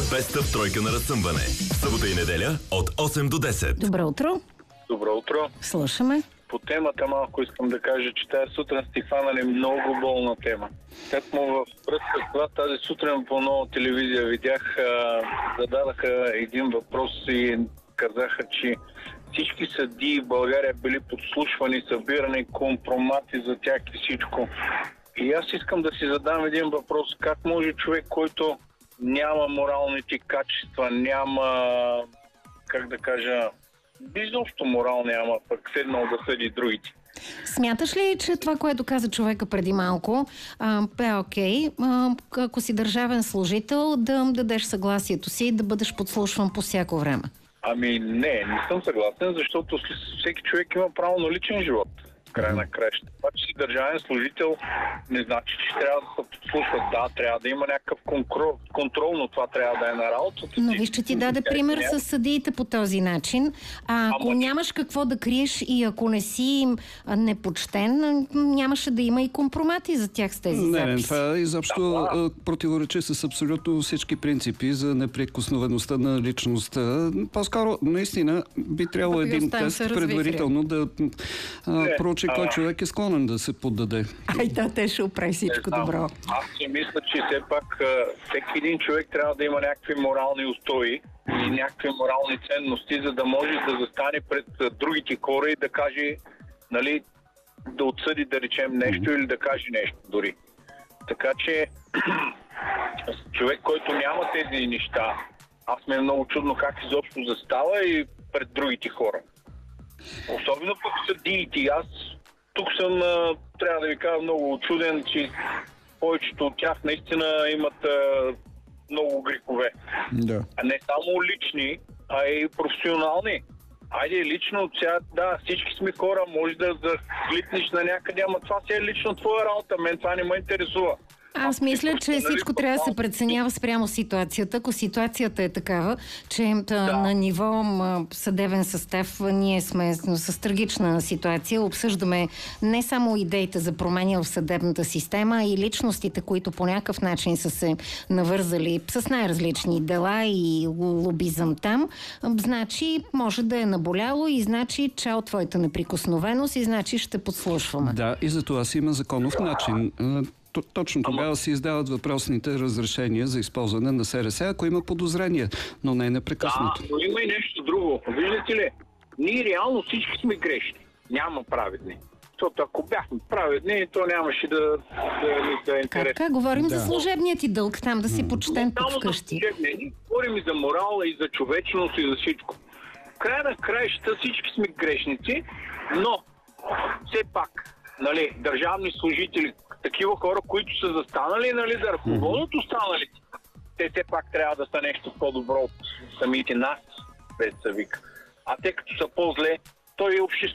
Беста в тройка на разсъмване. Събота и неделя от 8 до 10. Добро утро. Добро утро. Слушаме. По темата малко искам да кажа, че тази сутрин сте хванали много болна тема. Тъкмо във връзка с това, тази сутрин по нова телевизия видях, зададаха един въпрос и казаха, че всички съдии в България били подслушвани, събирани компромати за тях и всичко. И аз искам да си задам един въпрос. Как може човек, който няма моралните качества, няма, как да кажа, изобщо морал няма, пък седнал да съди другите? Смяташ ли, че това, което каза човека преди малко, е окей, ако си държавен служител, да дадеш съгласието си и да бъдеш подслушван по всяко време? Ами не съм съгласен, защото всеки човек има право на личен живот. Край на краища. Това, че си държавен служител, не значи, че трябва да се подслушват. Да, трябва да има някакъв контрол, но това трябва да е на работата. Но виж, че ти даде пример с съдиите по този начин. Ако нямаш какво да криеш и ако не си непочтен, нямаше да има и компромати за тях с тези записи. Не, това изобщо противоречи с абсолютно всички принципи за неприкосновеността на личността. По-скоро, наистина, би трябвало един тест предварително да проучи кой човек е склонен да се поддаде. Да, те ще оправи всичко добро. Аз си мисля, че все пак всеки един човек трябва да има някакви морални устои и някакви морални ценности, за да може да застане пред другите хора и да каже, нали, да отсъди, да речем нещо или да каже нещо дори. Така че човек, който няма тези неща, аз ми е много чудно как изобщо застава и пред другите хора. Особено пък съдиите. Аз тук съм, трябва да ви кажа, много очуден, че повечето от тях наистина имат много грехове. Да. А не само лични, а и професионални. Айде, лично, сега, да, всички сме хора, може да глитнеш на някъде, ама това си е лично твоя работа, мен това не ме интересува. Аз мисля, че всичко трябва да се преценява спрямо ситуацията. Ако ситуацията е такава, че на ниво съдебен състав ние сме с трагична ситуация, обсъждаме не само идеите за промени в съдебната система, и личностите, които по някакъв начин са се навързали с най-различни дела и лобизъм там, значи може да е наболяло и значи чао твоята неприкосновеност и значи ще подслушваме. Да, и за това си има законов начин. Точно тогава се издават въпросните разрешения за използване на СРС, ако има подозрение, но не е непрекъснато. Да, но има и нещо друго. Виждате ли, ние реално всички сме грешни. Няма праведни. Защото ако бяхме праведни, то нямаше да е интересно. Как? Говорим за служебният ти дълг, там да си почтен тук вкъщи. Ние говорим и за морал, и за човечност, и за всичко. В края на краищата всички сме грешници, но все пак, нали, държавни служители, такива хора, които са застанали, нали, да ръководят останалите, те все пак трябва да са нещо по-добро от самите нас, без са вика. А те като са по-зле, то и обществото